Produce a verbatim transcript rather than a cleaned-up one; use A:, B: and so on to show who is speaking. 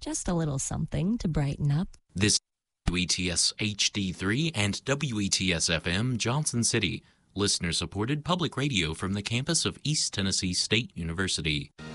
A: Just a little something to brighten up.
B: This is W E T S H D three and W E T S F M Johnson City, listener-supported public radio from the campus of East Tennessee State University.